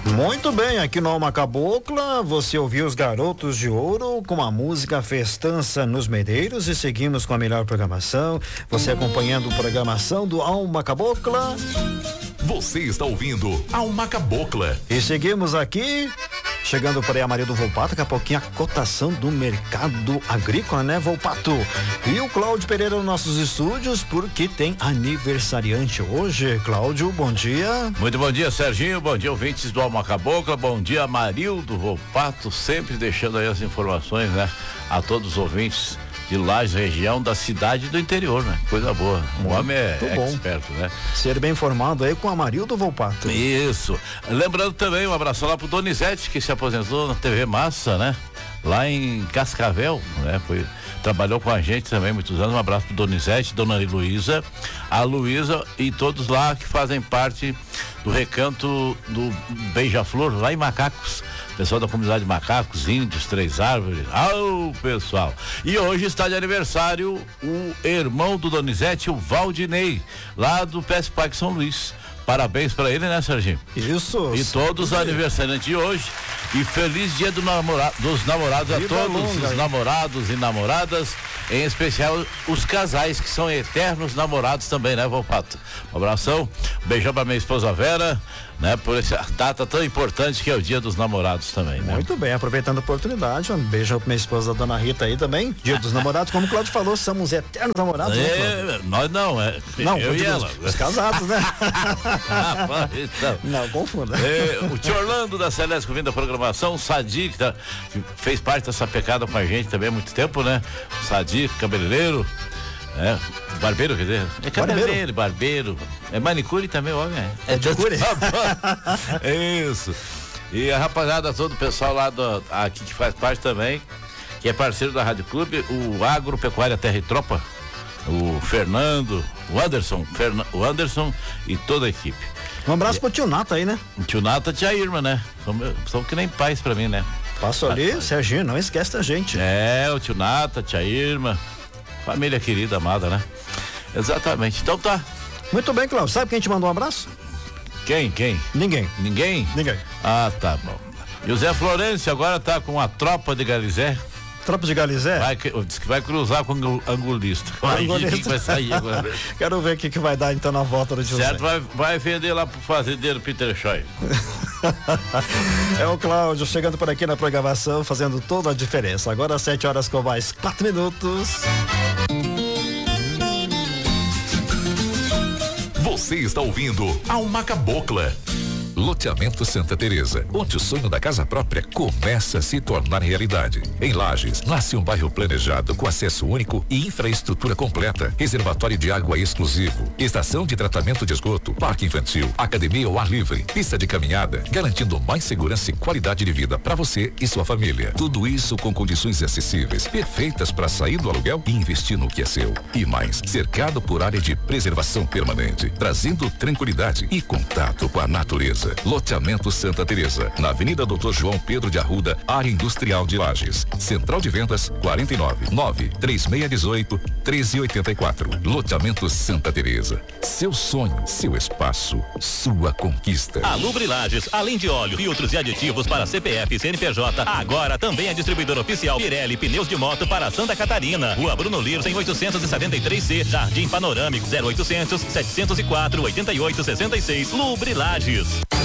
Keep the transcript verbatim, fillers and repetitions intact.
Muito bem, aqui no Alma Cabocla, você ouviu os Garotos de Ouro com a música Festança nos Medeiros e seguimos com a melhor programação. Você acompanhando a programação do Alma Cabocla. Você está ouvindo Alma Cabocla. E seguimos aqui, chegando por aí a Marildo Volpato, daqui a pouquinho a cotação do mercado agrícola, né, Volpato? E o Cláudio Pereira nos nossos estúdios, porque tem aniversariante hoje. Cláudio, bom dia. Muito bom dia, Serginho, bom dia, ouvintes do Alma Cabocla, bom dia, Marildo Volpato, sempre deixando aí as informações, né, a todos os ouvintes de Lages, região da cidade e do interior, né? Coisa boa. O homem é experto, né? Ser bem informado aí com a Marildo Volpato. Isso. Lembrando também um abraço lá pro Donizete, que se aposentou na T V Massa, né? Lá em Cascavel, né? Foi, trabalhou com a gente também muitos anos. Um abraço pro Donizete, Dona Luísa, a Luísa e todos lá que fazem parte do recanto do Beija-Flor, lá em Macacos. Pessoal da comunidade Macacos, Índios, Três Árvores, ao pessoal. E hoje está de aniversário o irmão do Donizete, o Valdinei, lá do P S Parque São Luís. Parabéns para ele, né, Serginho? Isso. E todos os aniversariantes de hoje. E feliz dia do namora, dos namorados a todos longa, os hein? namorados e namoradas, em especial os casais que são eternos namorados também, né, Volpato? Um abração, um beijão pra minha esposa Vera, né, por essa data tão importante que é o dia dos namorados também, né? Muito bem, aproveitando a oportunidade, um beijão pra minha esposa Dona Rita aí também, dia dos namorados, como o Cláudio falou, somos eternos namorados, é, né, nós não, é não, eu e ela. Os, os casados, né? Ah, então. Não, confunda. É, o tio Orlando da Celeste vindo da programação, o Sadi, que, tá, que fez parte dessa pecada com a gente também há muito tempo, né? O Sadi, cabeleireiro, é, barbeiro, quer dizer, é cabeleireiro, barbeiro, barbeiro é manicure também, homem, é. É manicure. Isso. E a rapaziada, todo o pessoal lá do, aqui que faz parte também, que é parceiro da Rádio Clube, o Agropecuária Terra e Tropa, o Fernando, o Anderson, Fernan, o Anderson e toda a equipe. Um abraço e, pro tio Nata aí, né? Tio Nata e tia Irma, né? São, são que nem pais pra mim, né? Passo ali, ah, Serginho, não esquece da gente. É, o tio Nata, tia Irma, família querida, amada, né? Exatamente, então tá. Muito bem, Cláudio, sabe quem te mandou um abraço? Quem, quem? Ninguém. Ninguém? Ninguém. Ah, tá bom. E o Zé Florencio agora tá com a tropa de Galizé. Tropa de Galizé? Vai, diz que vai cruzar com o angulista. Vai, angulista. Que que vai sair agora? Quero ver o que, que vai dar então na volta do José. Certo, vai, vai vender lá pro fazendeiro Peter Schoy. É o Cláudio chegando por aqui na programação, fazendo toda a diferença. Agora às sete horas com mais quatro minutos. Você está ouvindo Alma Cabocla. Loteamento Santa Teresa, onde o sonho da casa própria começa a se tornar realidade. Em Lages, nasce um bairro planejado com acesso único e infraestrutura completa, reservatório de água exclusivo, estação de tratamento de esgoto, parque infantil, academia ao ar livre, pista de caminhada, garantindo mais segurança e qualidade de vida para você e sua família. Tudo isso com condições acessíveis, perfeitas para sair do aluguel e investir no que é seu. E mais, cercado por área de preservação permanente, trazendo tranquilidade e contato com a natureza. Loteamento Santa Teresa, na Avenida doutor João Pedro de Arruda, área industrial de Lages. Central de vendas quarenta e nove, nove três seis um oito, treze oitenta e quatro. Loteamento Santa Teresa. Seu sonho, seu espaço, sua conquista. A Lubre Lages, além de óleo, filtros e aditivos para C P F e C N P J, agora também é distribuidor oficial Pirelli Pneus de Moto para Santa Catarina. Rua Bruno Liro, em oitocentos e setenta e três C, Jardim Panorâmico, zero oitocentos, setecentos e quatro, oitenta e oito, sessenta e seis. Lubre Lages.